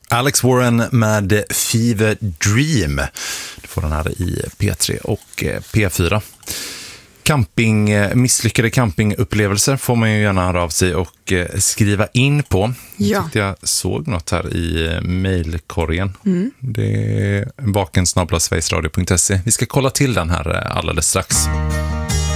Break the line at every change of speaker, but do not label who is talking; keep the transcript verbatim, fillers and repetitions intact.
Alex Warren med Fever Dream. Du får den här i P tre och P fyra. Camping, misslyckade campingupplevelser får man ju gärna höra av sig och skriva in på.
Ja.
Jag tyckte jag såg något här i mejlkorgen.
Mm.
Det är baken snabel-a sverigesradio punkt se. Vi ska kolla till den här alldeles strax.